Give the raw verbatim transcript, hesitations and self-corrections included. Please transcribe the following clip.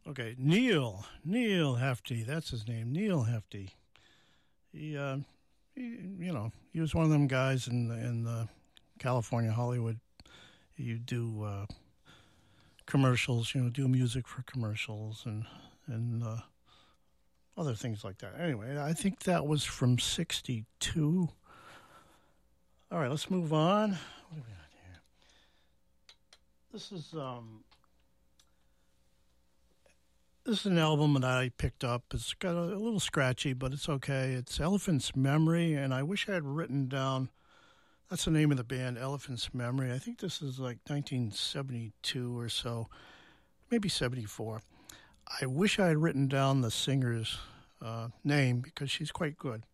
Okay, Neil. Neil Hefti. That's his name. Neil Hefti. He, uh, he, you know, he was one of them guys in in uh, California, Hollywood. You do uh, commercials, you know, do music for commercials and and uh, other things like that. Anyway, I think that was from sixty-two. All right, let's move on. What do we got here? This is um, this is an album that I picked up. It's got a, a little scratchy, but it's okay. It's Elephant's Memory, and I wish I had written down. That's the name of the band, Elephant's Memory. I think this is like nineteen seventy-two or so, maybe seventy-four. I wish I had written down the singer's uh, name because she's quite good.